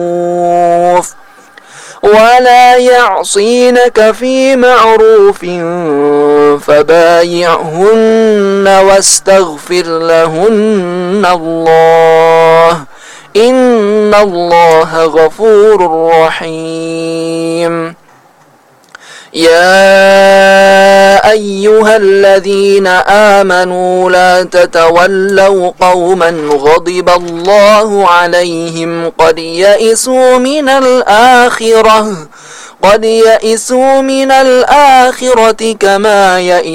ولا يعصينك في معروف فبايعهن واستغفر لهن الله إن الله غفور رحيم. يا أيها الذين آمنوا لا تتولوا قوما غضب الله عليهم قد يئسوا من الآخرة كما يئس